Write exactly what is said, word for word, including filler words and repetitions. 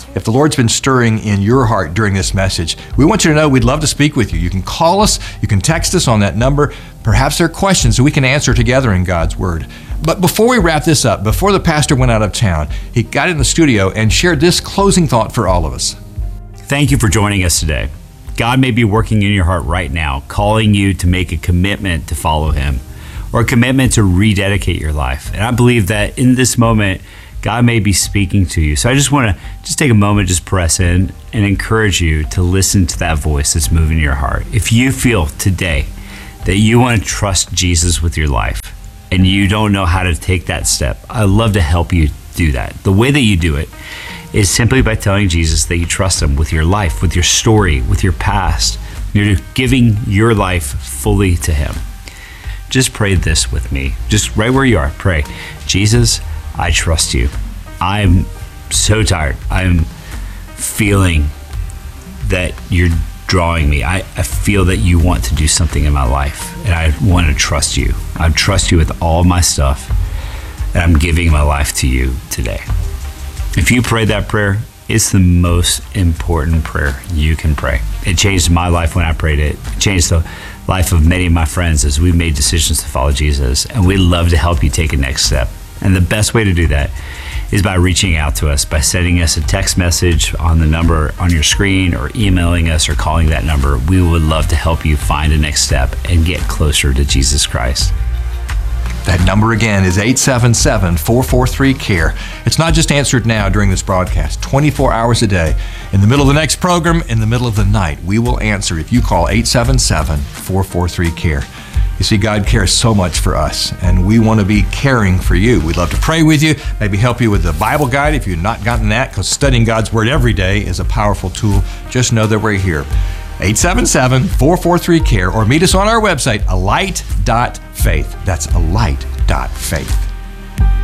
If the Lord's been stirring in your heart during this message, we want you to know we'd love to speak with you. You can call us, you can text us on that number. Perhaps there are questions that we can answer together in God's Word. But before we wrap this up, before the pastor went out of town, he got in the studio and shared this closing thought for all of us. Thank you for joining us today. God may be working in your heart right now, calling you to make a commitment to follow Him, or a commitment to rededicate your life. And I believe that in this moment, God may be speaking to you. So I just want to just take a moment, just press in and encourage you to listen to that voice that's moving in your heart. If you feel today that you want to trust Jesus with your life and you don't know how to take that step, I'd love to help you do that. The way that you do it is simply by telling Jesus that you trust Him with your life, with your story, with your past. You're giving your life fully to Him. Just pray this with me. Just right where you are, pray, Jesus, I trust you. I'm so tired. I'm feeling that you're drawing me. I, I feel that you want to do something in my life, and I want to trust you. I trust you with all my stuff, and I'm giving my life to you today. If you prayed that prayer, it's the most important prayer you can pray. It changed my life when I prayed it. It changed the life of many of my friends as we made decisions to follow Jesus, and we'd love to help you take a next step. And the best way to do that is by reaching out to us, by sending us a text message on the number on your screen, or emailing us or calling that number. We would love to help you find a next step and get closer to Jesus Christ. That number again is eight seven seven, four four three, C A R E. It's not just answered now during this broadcast, twenty-four hours a day. In the middle of the next program, in the middle of the night, we will answer if you call eight seven seven, four four three, C A R E. You see, God cares so much for us, and we want to be caring for you. We'd love to pray with you, maybe help you with the Bible guide if you've not gotten that, because studying God's Word every day is a powerful tool. Just know that we're here. eight seven seven, four four three, C A R E, or meet us on our website, alight dot faith. That's alight dot faith.